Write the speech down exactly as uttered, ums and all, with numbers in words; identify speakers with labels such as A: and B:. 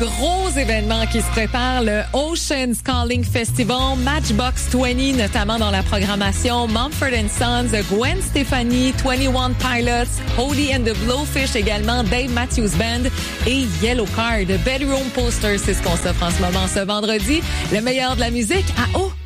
A: Gros événement qui se prépare, le Oceans Calling Festival, Matchbox vingt notamment dans la programmation, Mumford and Sons, Gwen Stefani, twenty one Pilots, Hody and the Blowfish également, Dave Matthews Band et Yellow Card. Bedroom Posters, c'est ce qu'on s'offre en ce moment ce vendredi. Le meilleur de la musique à haut